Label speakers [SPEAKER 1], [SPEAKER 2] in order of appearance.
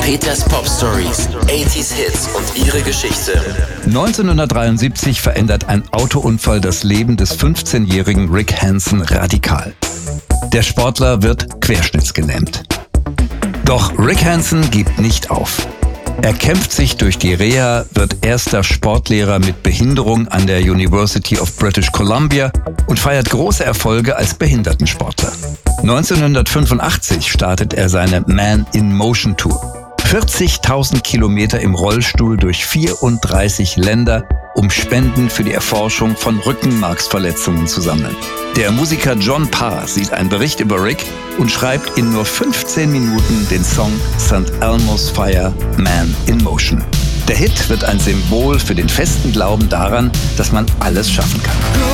[SPEAKER 1] Peters Pop Stories, 80s Hits und ihre Geschichte.
[SPEAKER 2] 1973 verändert ein Autounfall das Leben des 15-jährigen Rick Hansen radikal. Der Sportler wird querschnittsgelähmt. Doch Rick Hansen gibt nicht auf. Er kämpft sich durch die Reha, wird erster Sportlehrer mit Behinderung an der University of British Columbia und feiert große Erfolge als Behindertensportler. 1985 startet er seine Man in Motion Tour. 40.000 Kilometer im Rollstuhl durch 34 Länder, um Spenden für die Erforschung von Rückenmarksverletzungen zu sammeln. Der Musiker John Parr sieht einen Bericht über Rick und schreibt in nur 15 Minuten den Song St. Elmo's Fire, Man in Motion. Der Hit wird ein Symbol für den festen Glauben daran, dass man alles schaffen kann.